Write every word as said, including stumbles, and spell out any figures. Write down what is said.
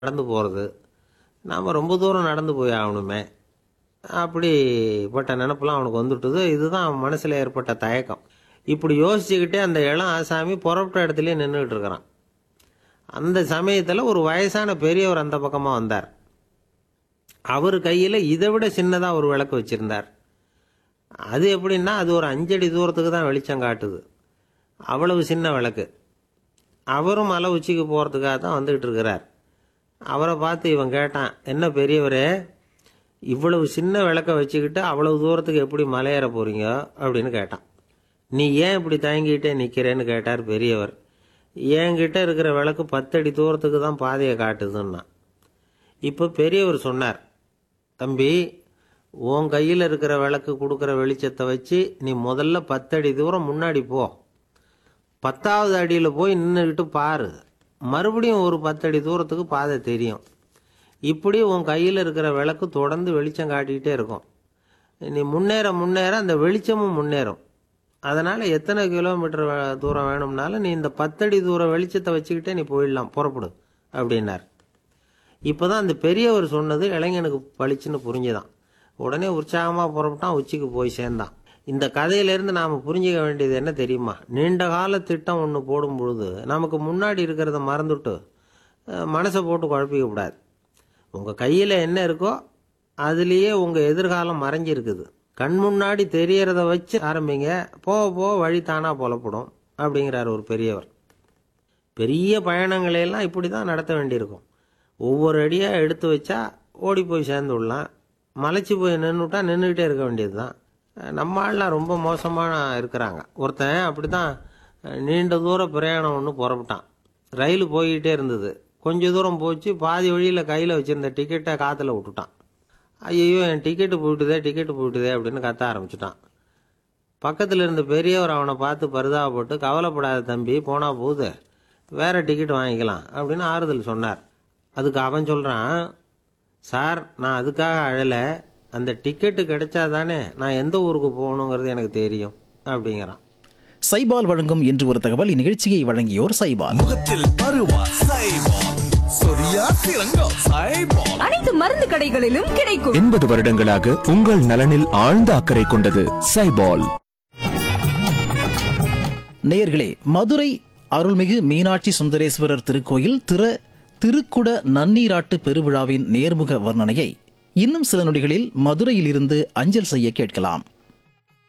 நடந்து போகிறது, நாம் ரொம்ப தூரம் நடந்து போய் ஆகணுமே, அப்படிப்பட்ட நினப்பெல்லாம் அவனுக்கு வந்துட்டுது. இதுதான் அவன் மனசில் ஏற்பட்ட தயக்கம். இப்படி யோசிச்சுக்கிட்டே அந்த இளம் ஆசாமி புறப்பட்ட இடத்துலயே நின்றுக்கிட்டு இருக்கிறான். அந்த சமயத்தில் ஒரு வயசான பெரியவர் அந்த பக்கமாக வந்தார். அவர் கையில் இதை விட சின்னதாக ஒரு விளக்கு வச்சுருந்தார். அது எப்படின்னா, அது ஒரு அஞ்சடி தூரத்துக்கு தான் வெளிச்சம் காட்டுது. அவ்வளவு சின்ன விளக்கு. அவரும் மலை உச்சிக்கு போகிறதுக்காக தான் வந்துக்கிட்டு இருக்கிறார். அவரை பார்த்து இவன் கேட்டான், என்ன பெரியவரே, இவ்வளவு சின்ன விளக்கை வச்சுக்கிட்டு அவ்வளவு தூரத்துக்கு எப்படி மலையேற போகிறீங்க அப்படின்னு கேட்டான். நீ ஏன் இப்படி தயங்கிட்டே நிற்கிறேன்னு கேட்டார் பெரியவர். என்கிட்ட இருக்கிற விளக்கு பத்தடி தூரத்துக்கு தான் பாதையை காட்டுதுன்னா. இப்போ பெரியவர் சொன்னார், தம்பி, உன் கையில் இருக்கிற விளக்கு கொடுக்குற வெளிச்சத்தை வச்சு நீ முதல்ல பத்தடி தூரம் முன்னாடி போ. பத்தாவது அடியில் போய் நின்றுக்கிட்டு பாரு, மறுபடியும் ஒரு பத்தடி தூரத்துக்கு பாதை தெரியும். இப்படி உன் கையில் இருக்கிற விளக்கு தொடர்ந்து வெளிச்சம் காட்டிக்கிட்டே இருக்கும். நீ முன்னேற முன்னேற அந்த வெளிச்சமும் முன்னேறும். அதனால் எத்தனை கிலோமீட்டர் தூரம் வேணும்னாலும் நீ இந்த பத்தடி தூரம் வெளிச்சத்தை வச்சுக்கிட்டே நீ போயிடலாம், புறப்படு அப்படின்னார். இப்போ தான் அந்த பெரியவர் சொன்னது இளைஞனுக்கு பளிச்சுன்னு புரிஞ்சுதான். உடனே உற்சாகமாக புறப்பட்டான், உச்சிக்கு போய் சேர்ந்தான். இந்த கதையிலேருந்து நாம் புரிஞ்சிக்க வேண்டியது என்ன தெரியுமா? நீண்ட கால திட்டம் ஒன்று போடும் பொழுது நமக்கு முன்னாடி இருக்கிறத மறந்துட்டு மனசை போட்டு குழப்பிக்க கூடாது. உங்கள் கையில் என்ன இருக்கோ அதுலேயே உங்கள் எதிர்காலம் மறைஞ்சிருக்குது. கண் முன்னாடி தெரியறத வச்சு ஆரம்பிங்க, போக போக வழி தானாக புலப்படும் அப்படிங்கிறார் ஒரு பெரியவர். பெரிய பயணங்களையெல்லாம் இப்படி தான் நடத்த வேண்டியிருக்கும். ஒவ்வொரு அடியாக எடுத்து வச்சா ஓடி போய் சேர்ந்து விடலாம். மலைச்சி போய் நின்றுட்டா நின்றுக்கிட்டே இருக்க வேண்டியது தான். நம்ம ஆள்லாம் ரொம்ப மோசமாக இருக்கிறாங்க. ஒருத்தன் அப்படி தான் நீண்ட தூர பிரயாணம் ஒன்று புறப்பட்டான். ரயில் போய்கிட்டே இருந்தது. கொஞ்சம் தூரம் போச்சு, பாதி வழியில் கையில் வச்சுருந்த டிக்கெட்டை காற்றுல விட்டுட்டான். ஐயோ, என் டிக்கெட்டு போயிட்டுதே டிக்கெட்டு போயிட்டுதே அப்படின்னு கத்த ஆரம்பிச்சிட்டான். பக்கத்தில் இருந்த பெரியவர் அவனை பார்த்து பரிதாபப்பட்டு, கவலைப்படாத தம்பி, போனால் போகுது, வேறு டிக்கெட் வாங்கிக்கலாம் அப்படின்னு ஆறுதல் சொன்னார். அதுக்கு அவன் சொல்கிறான், சார், நான் அதுக்காக அழலை, அந்த டிக்கெட்டு கிடைச்சா தானே நான் எந்த ஊருக்கு போகணுங்கிறது எனக்கு தெரியும் அப்படிங்கிறான். சைபால் வழங்கும் என்று ஒரு தகவல். இந்நிகழ்ச்சியை வழங்கியோர் சைபால். முகத்தில் பருவா சைபால், சொரியா சிறங்கோ சைபால். அனைத்து மருந்து கடைகளிலும் கிடைக்கும். எண்பது வருடங்களாக உங்கள் நலனில் ஆழ்ந்த அக்கறை கொண்டது சைபால். நேயர்களே, மதுரை அருள்மிகு மீனாட்சி சுந்தரேஸ்வரர் திருக்கோயில் திரு திருக்குட நன்னீராட்டு பெருவிழாவின் நேர்முக வர்ணனையை இன்னும் சில நொடிகளில் மதுரையில் இருந்து அஞ்சல் செய்ய கேட்கலாம்.